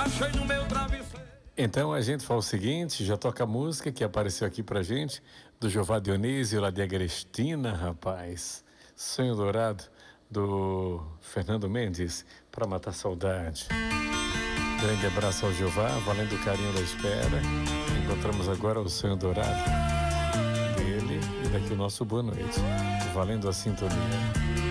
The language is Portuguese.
achei no meu travesseiro. Então a gente faz o seguinte, já toca a música que apareceu aqui pra gente, do Jová Dionísio, lá de Agrestina, rapaz. Sonho Dourado, do Fernando Mendes, pra matar saudade. Grande abraço ao Jová, valendo o carinho da espera. Encontramos agora o Sonho Dourado dele e daqui o nosso boa noite, valendo a sintonia.